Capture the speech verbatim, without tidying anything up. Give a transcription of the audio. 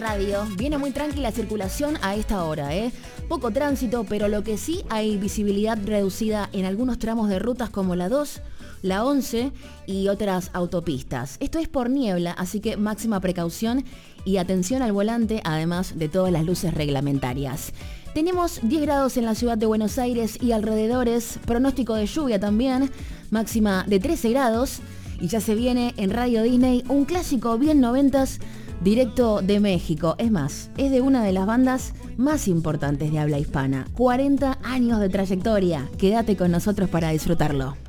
radio. Viene muy tranquila la circulación a esta hora, ¿eh? Poco tránsito, pero lo que sí hay visibilidad reducida en algunos tramos de rutas como la dos, la once y otras autopistas. Esto es por niebla, así que máxima precaución y atención al volante, además de todas las luces reglamentarias. Tenemos diez grados en la ciudad de Buenos Aires y alrededores, pronóstico de lluvia también, máxima de trece grados. Y ya se viene en Radio Disney un clásico bien noventas, directo de México. Es más, es de una de las bandas más importantes de habla hispana. cuarenta años de trayectoria. Quédate con nosotros para disfrutarlo.